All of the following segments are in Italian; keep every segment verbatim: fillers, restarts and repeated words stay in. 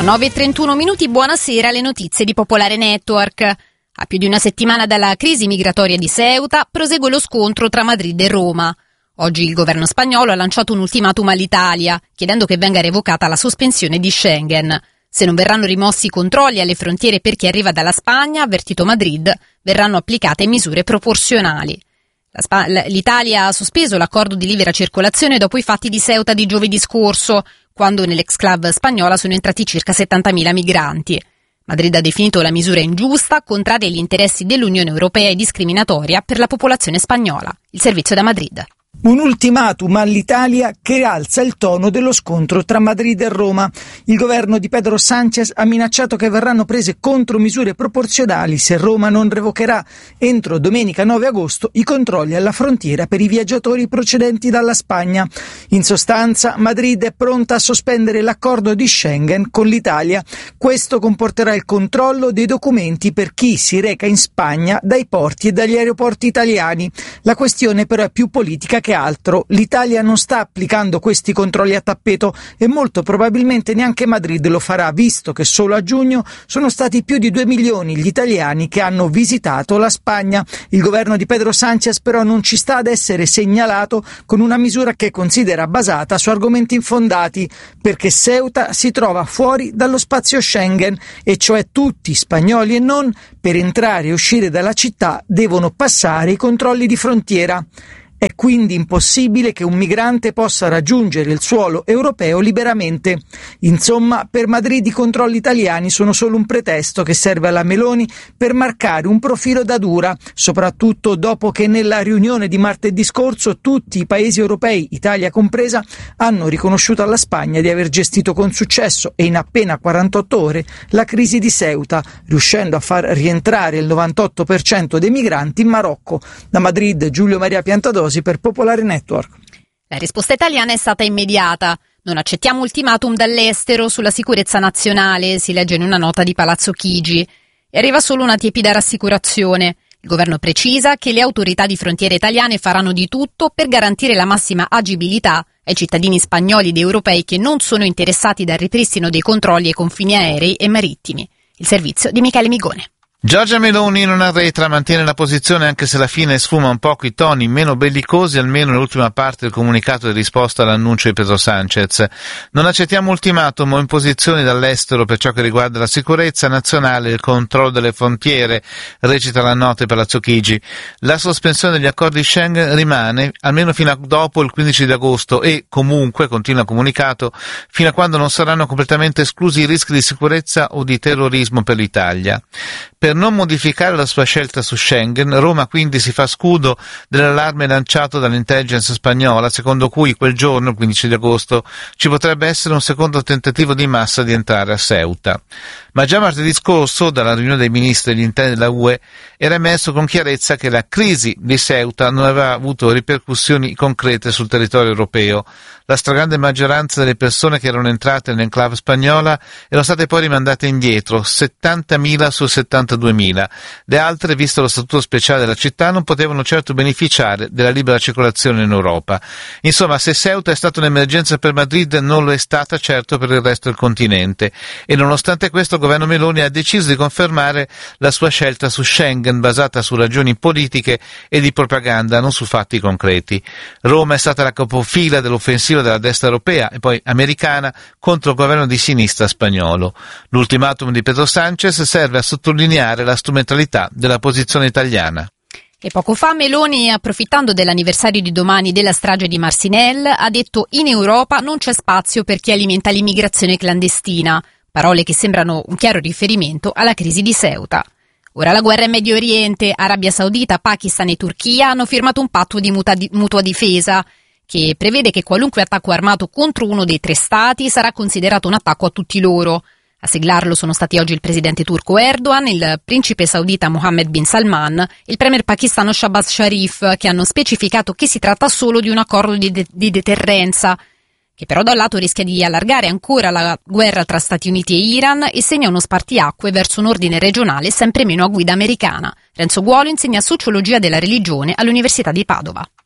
nove e trentuno minuti, buonasera, le notizie di Popolare Network. A più di una settimana dalla crisi migratoria di Ceuta, prosegue lo scontro tra Madrid e Roma. Oggi il governo spagnolo ha lanciato un ultimatum all'Italia, chiedendo che venga revocata la sospensione di Schengen. Se non verranno rimossi i controlli alle frontiere per chi arriva dalla Spagna, avvertito Madrid, verranno applicate misure proporzionali. La Sp- L'Italia ha sospeso l'accordo di libera circolazione dopo i fatti di Ceuta di giovedì scorso, quando nell'exclave spagnola sono entrati circa settantamila migranti. Madrid ha definito la misura ingiusta, contraria agli interessi dell'Unione Europea e discriminatoria per la popolazione spagnola. Il servizio da Madrid. Un ultimatum all'Italia che alza il tono dello scontro tra Madrid e Roma. Il governo di Pedro Sánchez ha minacciato che verranno prese contromisure proporzionali se Roma non revocherà entro domenica nove agosto i controlli alla frontiera per i viaggiatori procedenti dalla Spagna. In sostanza, Madrid è pronta a sospendere l'accordo di Schengen con l'Italia. Questo comporterà il controllo dei documenti per chi si reca in Spagna dai porti e dagli aeroporti italiani. La questione però è più politica che altro. L'Italia non sta applicando questi controlli a tappeto e molto probabilmente neanche Madrid lo farà, visto che solo a giugno sono stati più di due milioni gli italiani che hanno visitato la Spagna. Il governo di Pedro Sánchez però non ci sta ad essere segnalato con una misura che considera basata su argomenti infondati, perché Ceuta si trova fuori dallo spazio Schengen, e cioè tutti, spagnoli e non, per entrare e uscire dalla città devono passare i controlli di frontiera. È quindi impossibile che un migrante possa raggiungere il suolo europeo liberamente. Insomma, per Madrid i controlli italiani sono solo un pretesto che serve alla Meloni per marcare un profilo da dura, soprattutto dopo che nella riunione di martedì scorso tutti i paesi europei, Italia compresa, hanno riconosciuto alla Spagna di aver gestito con successo e in appena quarantotto ore la crisi di Ceuta, riuscendo a far rientrare il novantotto per cento dei migranti in Marocco. Da Madrid, Giulio Maria Piantadosi per Popolare Network. La risposta italiana è stata immediata. Non accettiamo ultimatum dall'estero sulla sicurezza nazionale, si legge in una nota di Palazzo Chigi. E arriva solo una tiepida rassicurazione. Il governo precisa che le autorità di frontiere italiane faranno di tutto per garantire la massima agibilità ai cittadini spagnoli ed europei che non sono interessati dal ripristino dei controlli ai confini aerei e marittimi. Il servizio di Michele Migone. Giorgia Meloni non arretra, mantiene la posizione anche se alla fine sfuma un po' i toni meno bellicosi, almeno nell'ultima parte del comunicato di risposta all'annuncio di Pedro Sánchez. Non accettiamo ultimatum o imposizioni dall'estero per ciò che riguarda la sicurezza nazionale e il controllo delle frontiere, recita la nota di Palazzo Chigi. La sospensione degli accordi Schengen rimane almeno fino a dopo il quindici di agosto e, comunque, continua il comunicato, fino a quando non saranno completamente esclusi i rischi di sicurezza o di terrorismo per l'Italia. Per non modificare la sua scelta su Schengen, Roma quindi si fa scudo dell'allarme lanciato dall'intelligence spagnola, secondo cui quel giorno, il quindici di agosto, ci potrebbe essere un secondo tentativo di massa di entrare a Ceuta. Ma già martedì scorso, dalla riunione dei ministri degli interni della U E, era emerso con chiarezza che la crisi di Ceuta non aveva avuto ripercussioni concrete sul territorio europeo. La stragrande maggioranza delle persone che erano entrate nell'enclave spagnola erano state poi rimandate indietro, settantamila su settantaduemila. Le altre, visto lo statuto speciale della città, non potevano certo beneficiare della libera circolazione in Europa. Insomma, se Ceuta è stata un'emergenza per Madrid, non lo è stata certo per il resto del continente. E nonostante questo, il governo Meloni ha deciso di confermare la sua scelta su Schengen, basata su ragioni politiche e di propaganda, non su fatti concreti. Roma è stata la capofila dell'offensiva della destra europea e poi americana contro il governo di sinistra spagnolo. L'ultimatum di Pedro Sánchez serve a sottolineare la strumentalità della posizione italiana. E poco fa Meloni, approfittando dell'anniversario di domani della strage di Marcinelle, ha detto: in Europa non c'è spazio per chi alimenta l'immigrazione clandestina. Parole che sembrano un chiaro riferimento alla crisi di Ceuta. Ora la guerra in Medio Oriente, Arabia Saudita, Pakistan e Turchia hanno firmato un patto di muta- mutua difesa che prevede che qualunque attacco armato contro uno dei tre stati sarà considerato un attacco a tutti loro. A siglarlo sono stati oggi il presidente turco Erdogan, il principe saudita Mohammed bin Salman e il premier pakistano Shahbaz Sharif, che hanno specificato che si tratta solo di un accordo di, de- di deterrenza, che però da un lato rischia di allargare ancora la guerra tra Stati Uniti e Iran e segna uno spartiacque verso un ordine regionale sempre meno a guida americana. Renzo Guolo insegna sociologia della religione all'Università di Padova.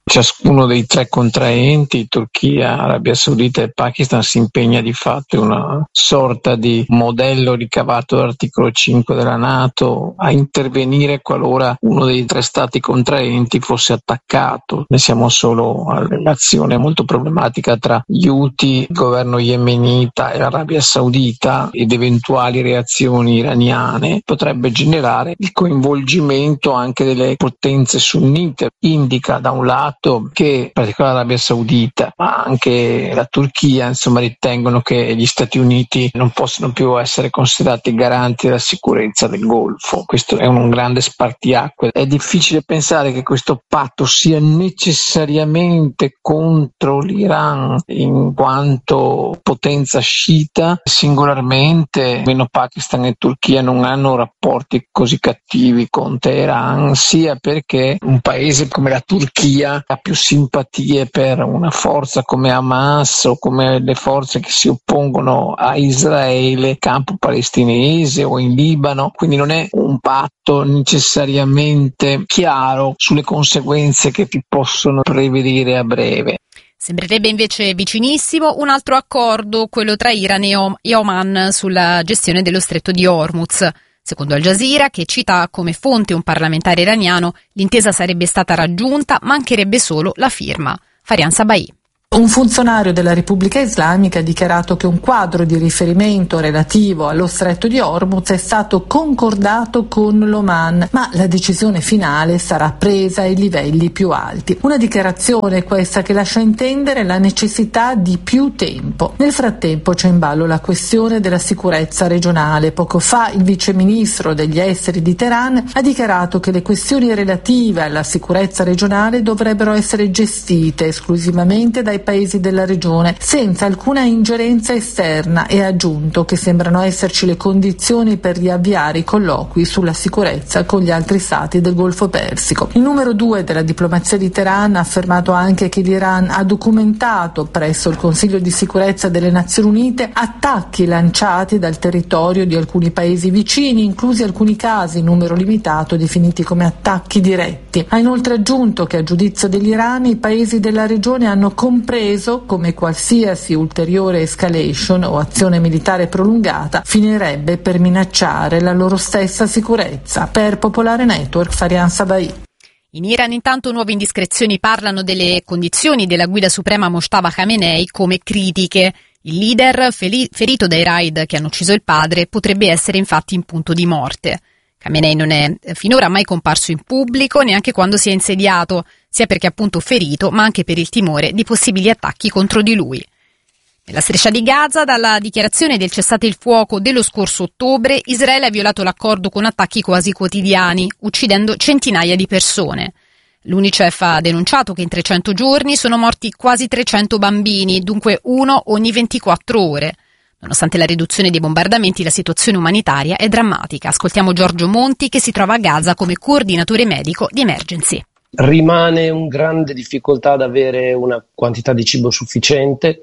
ciascuno dei tre contraenti, Turchia, Arabia Saudita e Pakistan, si impegna di fatto in una sorta di modello ricavato dall'articolo cinque della NATO a intervenire qualora uno dei tre stati contraenti fosse attaccato. Pensiamo solo alla relazione molto problematica tra gli Houthi, il governo yemenita e l'Arabia Saudita, ed eventuali reazioni iraniane potrebbe generare il coinvolgimento anche delle potenze sunnite. Indica da un lato che in particolare l'Arabia Saudita ma anche la Turchia insomma ritengono che gli Stati Uniti non possono più essere considerati garanti della sicurezza del Golfo. Questo è un grande spartiacque. È difficile pensare che questo patto sia necessariamente contro l'Iran in quanto potenza sciita. Singolarmente meno Pakistan e Turchia non hanno rapporti così cattivi con Teheran, sia perché un paese come la Turchia ha più simpatie per una forza come Hamas o come le forze che si oppongono a Israele, campo palestinese o in Libano, quindi non è un patto necessariamente chiaro sulle conseguenze che si possono prevedere a breve. Sembrerebbe invece vicinissimo un altro accordo, quello tra Iran e Oman sulla gestione dello stretto di Hormuz. Secondo Al Jazeera, che cita come fonte un parlamentare iraniano, l'intesa sarebbe stata raggiunta, mancherebbe solo la firma. Farian Sabai. Un funzionario della Repubblica Islamica ha dichiarato che un quadro di riferimento relativo allo stretto di Hormuz è stato concordato con l'Oman, ma la decisione finale sarà presa ai livelli più alti. Una dichiarazione questa che lascia intendere la necessità di più tempo. Nel frattempo c'è in ballo la questione della sicurezza regionale. Poco fa il viceministro degli esteri di Teheran ha dichiarato che le questioni relative alla sicurezza regionale dovrebbero essere gestite esclusivamente dai paesi della regione senza alcuna ingerenza esterna, e ha aggiunto che sembrano esserci le condizioni per riavviare i colloqui sulla sicurezza con gli altri stati del Golfo Persico. Il numero due della diplomazia di Teheran ha affermato anche che l'Iran ha documentato presso il Consiglio di sicurezza delle Nazioni Unite attacchi lanciati dal territorio di alcuni paesi vicini, inclusi alcuni casi in numero limitato definiti come attacchi diretti. Ha inoltre aggiunto che a giudizio dell'Iran i paesi della regione hanno compreso come qualsiasi ulteriore escalation o azione militare prolungata finirebbe per minacciare la loro stessa sicurezza. Per Popolare Network, Farian Sabai. In Iran intanto nuove indiscrezioni parlano delle condizioni della guida suprema Mojtaba Khamenei come critiche. Il leader, ferito dai raid che hanno ucciso il padre, potrebbe essere infatti in punto di morte. Khamenei non è finora mai comparso in pubblico, neanche quando si è insediato, sia perché appunto ferito, ma anche per il timore di possibili attacchi contro di lui. Nella striscia di Gaza, dalla dichiarazione del cessate il fuoco dello scorso ottobre, Israele ha violato l'accordo con attacchi quasi quotidiani, uccidendo centinaia di persone. L'Unicef ha denunciato che in trecento giorni sono morti quasi trecento bambini, dunque uno ogni ventiquattro ore. Nonostante la riduzione dei bombardamenti, la situazione umanitaria è drammatica. Ascoltiamo Giorgio Monti, che si trova a Gaza come coordinatore medico di Emergency. Rimane un grande difficoltà ad avere una quantità di cibo sufficiente,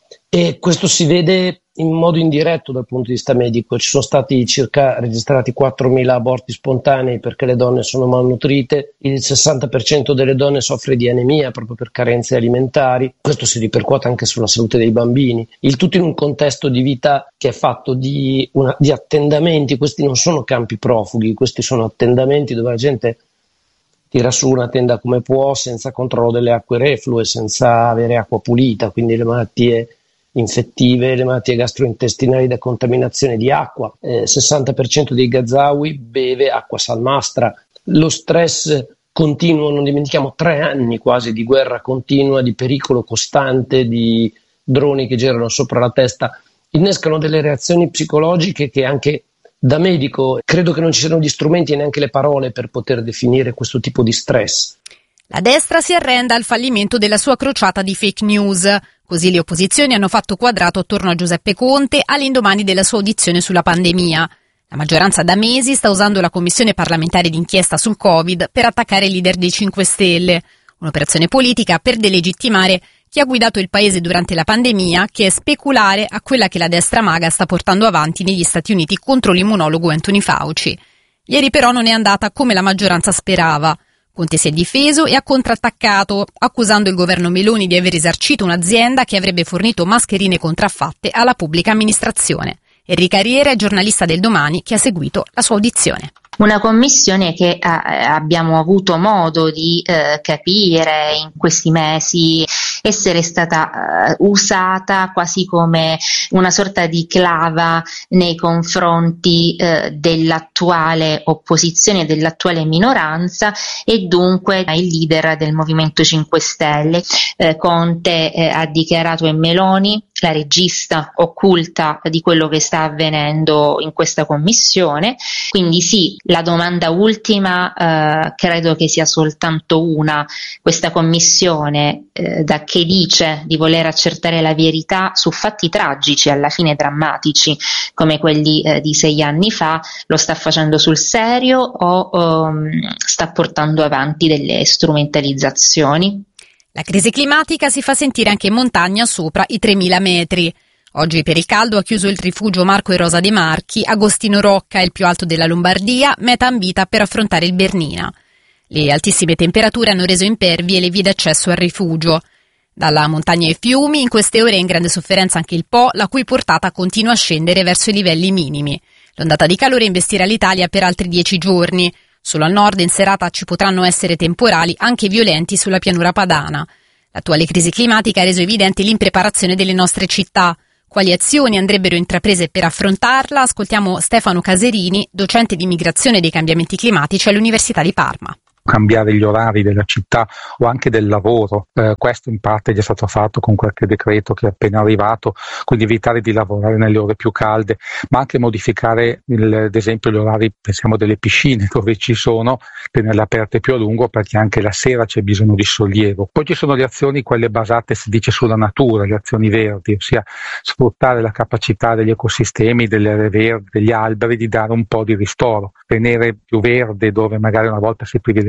e questo si vede in modo indiretto dal punto di vista medico. Ci sono stati circa registrati quattromila aborti spontanei perché le donne sono malnutrite, il sessanta per cento delle donne soffre di anemia proprio per carenze alimentari, questo si ripercuote anche sulla salute dei bambini, il tutto in un contesto di vita che è fatto di, una, di attendamenti. Questi non sono campi profughi, questi sono attendamenti dove la gente tira su una tenda come può, senza controllo delle acque reflue, senza avere acqua pulita, quindi le malattie infettive, le malattie gastrointestinali da contaminazione di acqua. Eh, sessanta per cento dei Gazawi beve acqua salmastra. Lo stress continuo, non dimentichiamo tre anni quasi di guerra continua, di pericolo costante, di droni che girano sopra la testa, innescano delle reazioni psicologiche che anche da medico credo che non ci siano gli strumenti e neanche le parole per poter definire questo tipo di stress. La destra si arrenda al fallimento della sua crociata di fake news. Così le opposizioni hanno fatto quadrato attorno a Giuseppe Conte all'indomani della sua audizione sulla pandemia. La maggioranza da mesi sta usando la commissione parlamentare d'inchiesta sul Covid per attaccare il leader dei cinque Stelle. Un'operazione politica per delegittimare chi ha guidato il paese durante la pandemia, che è speculare a quella che la destra maga sta portando avanti negli Stati Uniti contro l'immunologo Anthony Fauci. Ieri però non è andata come la maggioranza sperava. Conte si è difeso e ha contrattaccato, accusando il governo Meloni di aver risarcito un'azienda che avrebbe fornito mascherine contraffatte alla pubblica amministrazione. Enrica Riera è giornalista del Domani che ha seguito la sua audizione. Una commissione che eh, abbiamo avuto modo di eh, capire in questi mesi essere stata eh, usata quasi come una sorta di clava nei confronti eh, dell'attuale opposizione, dell'attuale minoranza e dunque il leader del Movimento cinque Stelle. Eh, Conte eh, ha dichiarato è Meloni la regista occulta di quello che sta avvenendo in questa commissione, quindi sì, la domanda ultima eh, credo che sia soltanto una: questa commissione eh, da che dice di voler accertare la verità su fatti tragici, alla fine drammatici come quelli eh, di sei anni fa, lo sta facendo sul serio o um, sta portando avanti delle strumentalizzazioni? La crisi climatica si fa sentire anche in montagna sopra i tremila metri. Oggi per il caldo ha chiuso il rifugio Marco e Rosa De Marchi. Agostino Rocca è il più alto della Lombardia, meta ambita per affrontare il Bernina. Le altissime temperature hanno reso impervie le vie d'accesso al rifugio. Dalla montagna ai fiumi, in queste ore è in grande sofferenza anche il Po, la cui portata continua a scendere verso i livelli minimi. L'ondata di calore investirà l'Italia per altri dieci giorni. Solo al nord in serata ci potranno essere temporali anche violenti sulla pianura padana. L'attuale crisi climatica ha reso evidente l'impreparazione delle nostre città. Quali azioni andrebbero intraprese per affrontarla? Ascoltiamo Stefano Caserini, docente di migrazione e dei cambiamenti climatici all'Università di Parma. Cambiare gli orari della città o anche del lavoro, eh, questo in parte già è stato fatto con qualche decreto che è appena arrivato, quindi evitare di lavorare nelle ore più calde, ma anche modificare il, ad esempio gli orari, pensiamo delle piscine dove ci sono, tenerle aperte più a lungo perché anche la sera c'è bisogno di sollievo. Poi ci sono le azioni, quelle basate si dice sulla natura, le azioni verdi, ossia sfruttare la capacità degli ecosistemi, delle aree verdi, degli alberi, di dare un po' di ristoro, tenere più verde dove magari una volta si privilegiava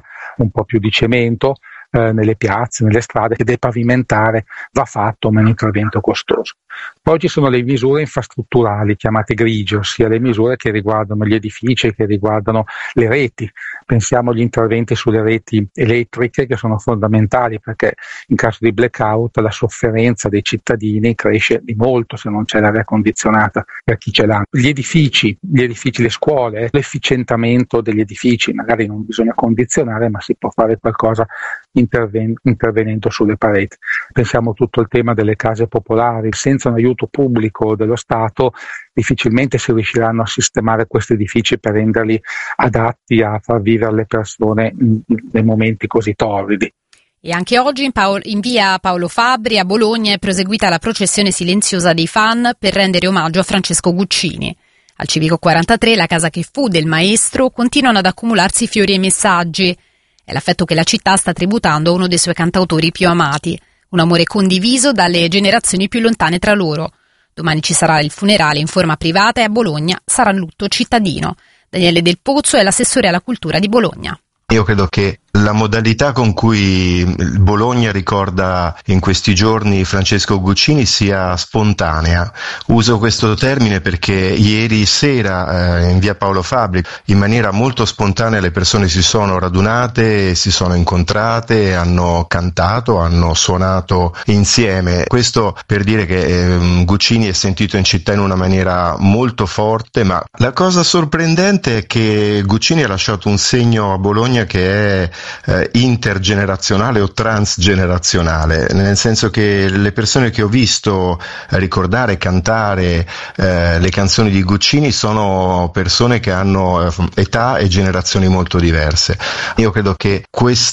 un po' più di cemento eh, nelle piazze, nelle strade, che depavimentare va fatto, ma è un intervento costoso. Poi ci sono le misure infrastrutturali chiamate grigie, ossia le misure che riguardano gli edifici, che riguardano le reti. Pensiamo agli interventi sulle reti elettriche che sono fondamentali, perché in caso di blackout la sofferenza dei cittadini cresce di molto se non c'è l'aria condizionata per chi ce l'ha. Gli edifici, gli edifici, le scuole, l'efficientamento degli edifici, magari non bisogna condizionare, ma si può fare qualcosa interven- intervenendo sulle pareti. Pensiamo a tutto il tema delle case popolari. Senza un aiuto pubblico dello Stato difficilmente si riusciranno a sistemare questi edifici per renderli adatti a far vivere le persone in, in momenti così torridi. E anche oggi in, Paolo, in via Paolo Fabbri a Bologna è proseguita la processione silenziosa dei fan per rendere omaggio a Francesco Guccini. Al Civico quarantatré, la casa che fu del maestro, continuano ad accumularsi fiori e messaggi. È l'affetto che la città sta tributando a uno dei suoi cantautori più amati. Un amore condiviso dalle generazioni più lontane tra loro. Domani ci sarà il funerale in forma privata e a Bologna sarà lutto cittadino. Daniele Del Pozzo è l'assessore alla cultura di Bologna. Io credo che la modalità con cui Bologna ricorda in questi giorni Francesco Guccini sia spontanea. Uso questo termine perché ieri sera eh, in via Paolo Fabbri in maniera molto spontanea le persone si sono radunate, si sono incontrate, hanno cantato, hanno suonato insieme. Questo per dire che eh, Guccini è sentito in città in una maniera molto forte, ma la cosa sorprendente è che Guccini ha lasciato un segno a Bologna che è Eh, intergenerazionale o transgenerazionale, nel senso che le persone che ho visto ricordare, cantare eh, le canzoni di Guccini sono persone che hanno eh, età e generazioni molto diverse. Io credo che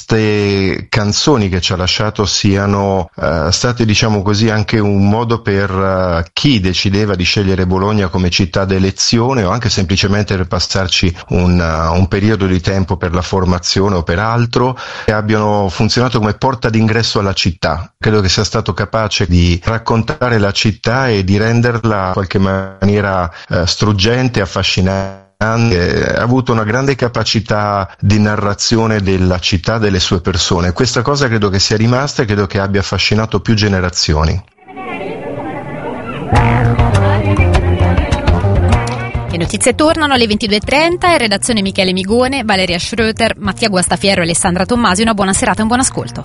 queste canzoni che ci ha lasciato siano eh, state, diciamo così, anche un modo per eh, chi decideva di scegliere Bologna come città d'elezione o anche semplicemente per passarci un, uh, un periodo di tempo per la formazione o per altro, e abbiano funzionato come porta d'ingresso alla città. Credo che sia stato capace di raccontare la città e di renderla in qualche maniera eh, struggente, affascinante. Ha avuto una grande capacità di narrazione della città, delle sue persone. Questa cosa credo che sia rimasta e credo che abbia affascinato più generazioni. E noi notizie tornano alle ventidue e trenta, in redazione Michele Migone, Valeria Schröter, Mattia Guastafiero e Alessandra Tommasi. Una buona serata e un buon ascolto.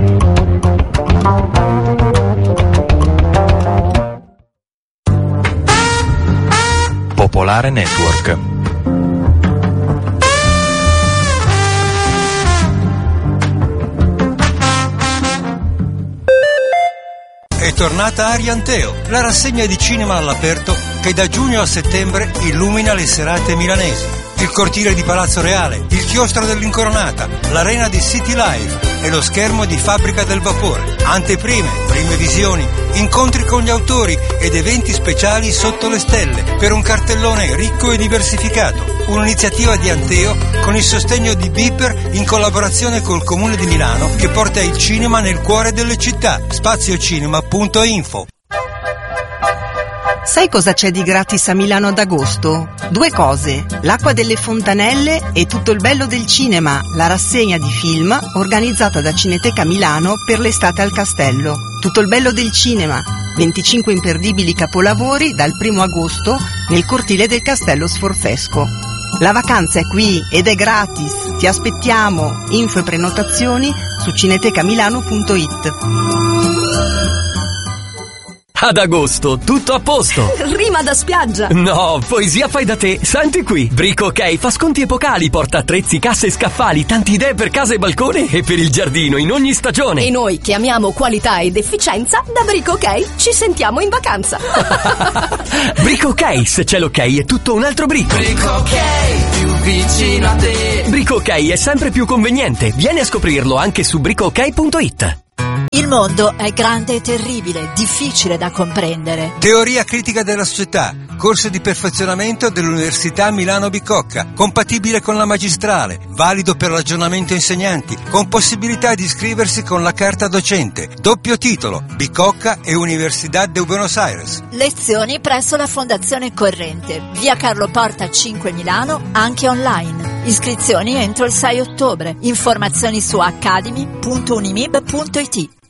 Popolare Network. È tornata Arianteo, la rassegna di cinema all'aperto che da giugno a settembre illumina le serate milanesi. Il cortile di Palazzo Reale, il chiostro dell'Incoronata, l'arena di City Life e lo schermo di Fabbrica del Vapore. Anteprime, prime visioni, incontri con gli autori ed eventi speciali sotto le stelle per un cartellone ricco e diversificato. Un'iniziativa di Anteo con il sostegno di Beeper in collaborazione col Comune di Milano che porta il cinema nel cuore delle città. spaziocinema punto info. Sai cosa c'è di gratis a Milano ad agosto? Due cose, l'acqua delle fontanelle e tutto il bello del cinema, la rassegna di film organizzata da Cineteca Milano per l'estate al Castello. Tutto il bello del cinema, venticinque imperdibili capolavori dal primo agosto nel cortile del Castello Sforzesco. La vacanza è qui ed è gratis, ti aspettiamo, info e prenotazioni su cinetecamilano punto it. Ad agosto, tutto a posto! Rima da spiaggia! No, poesia fai da te! Senti qui! Brico OK fa sconti epocali, porta attrezzi, casse e scaffali, tanti idee per casa e balcone e per il giardino in ogni stagione! E noi che amiamo qualità ed efficienza, da Brico OK ci sentiamo in vacanza! Brico OK, se c'è l'ok è tutto un altro brico! Brico OK, più vicino a te! Brico OK è sempre più conveniente, vieni a scoprirlo anche su brico ok punto it. Il mondo è grande e terribile, difficile da comprendere. Teoria critica della società, corso di perfezionamento dell'Università Milano Bicocca, compatibile con la magistrale, valido per l'aggiornamento insegnanti, con possibilità di iscriversi con la carta docente, doppio titolo, Bicocca e Universidad de Buenos Aires. Lezioni presso la Fondazione Corrente, via Carlo Porta cinque Milano, anche online. Iscrizioni entro il sei ottobre. Informazioni su academy punto unimib punto it.